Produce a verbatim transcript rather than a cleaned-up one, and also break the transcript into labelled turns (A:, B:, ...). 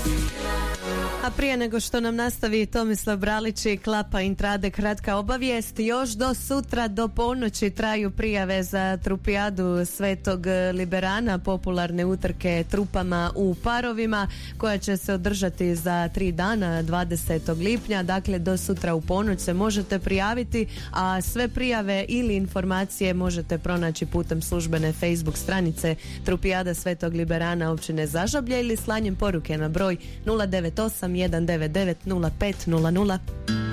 A: A prije nego što nam nastavi Tomislav Bralić i Klapa Intrade, kratka obavijest. Još do sutra do ponoći traju prijave za trupijadu Svetog Liberana, popularne utrke trupama u parovima, koja će se održati za tri dana, dvadesetog lipnja. Dakle, do sutra u ponoć se možete prijaviti, a sve prijave ili informacije možete pronaći putem službene Facebook stranice Trupijada Svetog Liberana općine Zažablje ili slanjem poruke na broj nula devet osam jedan devet devet nula pet nula nula.